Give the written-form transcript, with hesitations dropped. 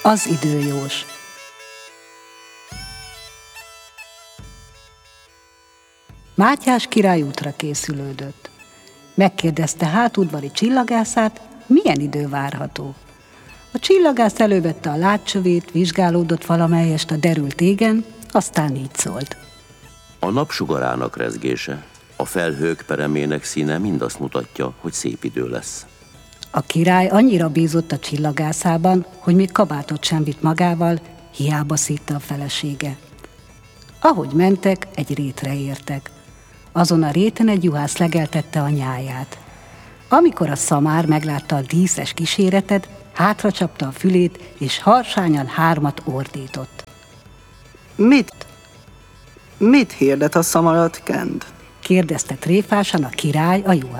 Az időjós. Mátyás király útra készülődött. Megkérdezte hátudvari csillagászát, milyen idő várható. A csillagász elővette a látcsövét, vizsgálódott valamelyest a derült égen, aztán így szólt. A napsugarának rezgése, a felhők peremének színe mind azt mutatja, hogy szép idő lesz. A király annyira bízott a csillagászában, hogy még kabátot sem vitt magával, hiába szítta a felesége. Ahogy mentek, egy rétre értek. Azon a réten egy juhász legeltette a nyáját. Amikor a szamár meglátta a díszes kíséretet, hátracsapta a fülét, és harsányan 3 ordított. Mit hirdet a szamarat kend? Kérdezte tréfásan a király a juhásztól.